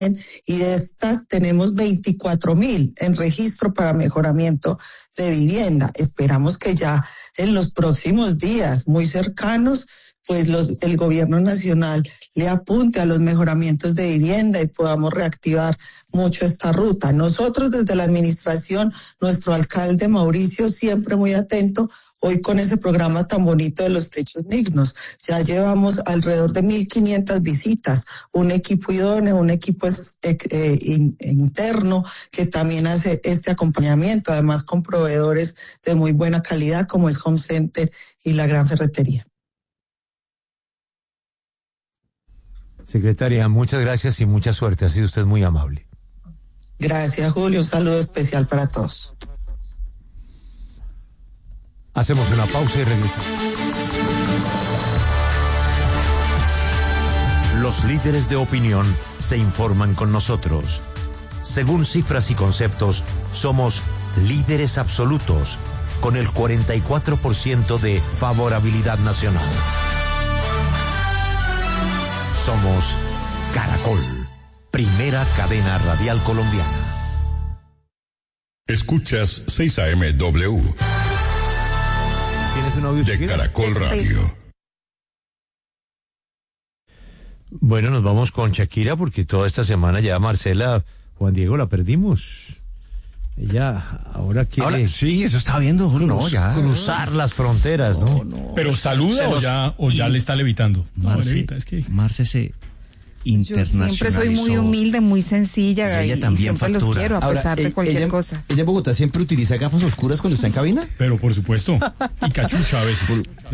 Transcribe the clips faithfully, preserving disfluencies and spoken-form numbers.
y de estas tenemos veinticuatro mil en registro para mejoramiento de vivienda. Esperamos que ya en los próximos días, muy cercanos, pues los, el gobierno nacional le apunte a los mejoramientos de vivienda y podamos reactivar mucho esta ruta. Nosotros desde la administración, nuestro alcalde Mauricio siempre muy atento, hoy con ese programa tan bonito de los techos dignos. Ya llevamos alrededor de mil quinientas visitas, un equipo idóneo, un equipo es, eh, in, interno que también hace este acompañamiento, además con proveedores de muy buena calidad como es Home Center y la Gran Ferretería. Secretaria, muchas gracias y mucha suerte. Ha sido usted muy amable. Gracias, Julio. Un saludo especial para todos. Hacemos una pausa y regresamos. Los líderes de opinión se informan con nosotros. Según cifras y conceptos, somos líderes absolutos, con el cuarenta y cuatro por ciento de favorabilidad nacional. Somos Caracol, primera cadena radial colombiana. Escuchas seis A M W. ¿Tienes un audio de Caracol Radio. Bueno, nos vamos con Shakira porque toda esta semana ya Marcela, Juan Diego, la perdimos. Ella ahora quiere... Ahora, sí, eso estaba viendo, Julio, no, ya. Cruzar las fronteras, ¿no? no, no. Pero saluda o ya, o ya le está levitando. Marce, no, levita, es que... Marce se internacionalizó. Yo siempre soy muy humilde, muy sencilla, y, ella también y siempre factura. Los quiero a Ahora, pesar de cualquier ella, cosa. ¿Ella en Bogotá siempre utiliza gafas oscuras cuando está en cabina? Pero por supuesto, y cachucha a veces.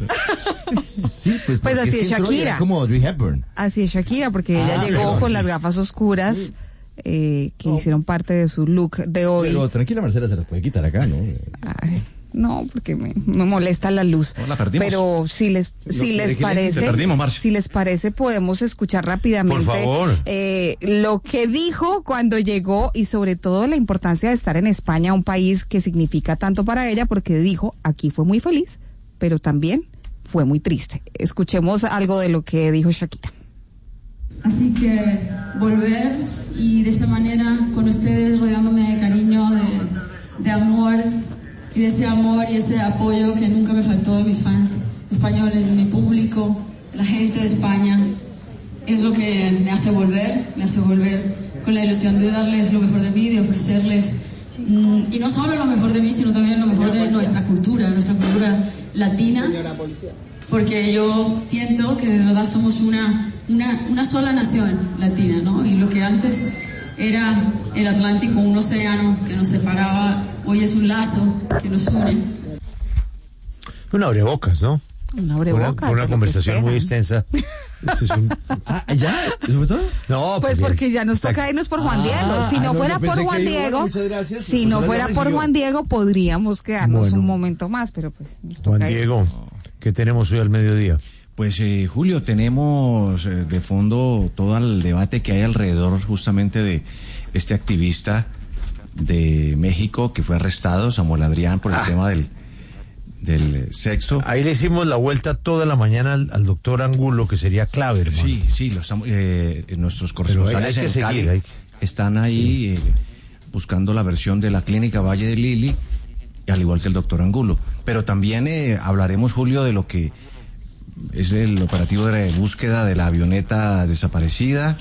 Sí, pues, pues así es, es Shakira. Como Audrey Hepburn. Así es Shakira, porque ah, ella llegó perdón, con sí. las gafas oscuras. Sí. Eh, que oh. hicieron parte de su look de hoy. Pero tranquila, Marcela, se las puede quitar acá, ¿no? Ay, no, porque me, me molesta la luz. No, la perdimos. Pero si les, si les parece, perdimos, si les parece, podemos escuchar rápidamente Por favor. Eh, lo que dijo cuando llegó y sobre todo la importancia de estar en España, un país que significa tanto para ella, porque dijo, aquí fue muy feliz, pero también fue muy triste. Escuchemos algo de lo que dijo Shakira. Así que volver y de esta manera con ustedes rodeándome de cariño, de, de amor y de ese amor y ese apoyo que nunca me faltó de mis fans españoles, de mi público, de la gente de España, es lo que me hace volver, me hace volver con la ilusión de darles lo mejor de mí, de ofrecerles, mm, y no solo lo mejor de mí, sino también lo mejor de nuestra cultura, nuestra cultura latina, porque yo siento que de verdad somos una, una, una sola nación latina, ¿no? Y lo que antes era el Atlántico, un océano que nos separaba, hoy es un lazo que nos une. Un abrebocas, ¿no? Un abrebocas. Una, una conversación muy extensa. Este es un... Ah, ¿ya? ¿Eso fue todo? No, pues, pues porque ya nos toca irnos por Juan ah, Diego. Si no, ah, no fuera por Juan Diego, muchas gracias. Si pues no fuera por Juan Diego, podríamos quedarnos bueno, un momento más, pero pues nos toca Juan Diego, ¿qué tenemos hoy al mediodía? Pues eh, Julio, tenemos eh, de fondo todo el debate que hay alrededor justamente de este activista de México que fue arrestado, Samuel Adrián, por el ah. tema del del sexo. Ahí le hicimos la vuelta toda la mañana al, al doctor Angulo, que sería clave, hermano. Sí, sí, los, eh, nuestros corresponsales hay, hay en seguir, Cali hay... están ahí eh, buscando la versión de la clínica Valle de Lili, al igual que el doctor Angulo. Pero también eh, hablaremos, Julio, de lo que es el operativo de búsqueda de la avioneta desaparecida,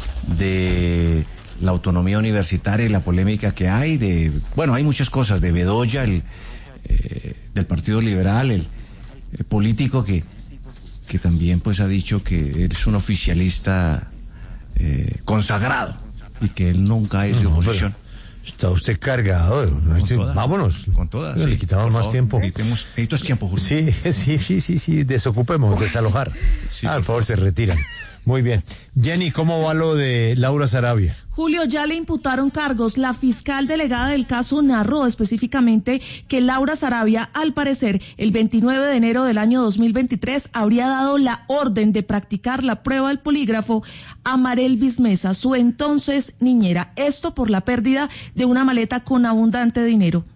de la autonomía universitaria y la polémica que hay, de, bueno, hay muchas cosas, de Bedoya, el eh, del Partido Liberal, el, el político que que también pues ha dicho que es un oficialista eh, consagrado y que él nunca es de no, oposición. Está usted cargado, con todas, vámonos. Con todas. Sí, le quitamos más favor, tiempo. Necesitamos, necesito es tiempo, Julio. Sí, sí, sí, sí, sí, desocupemos, desalojar. Sí, ah, por favor, se retiran. Muy bien. Jenny, ¿cómo va lo de Laura Sarabia? Julio, ya le imputaron cargos. La fiscal delegada del caso narró específicamente que Laura Sarabia, al parecer, el veintinueve de enero del año dos mil veintitrés, habría dado la orden de practicar la prueba del polígrafo a Marelvis Mesa, su entonces niñera. Esto por la pérdida de una maleta con abundante dinero.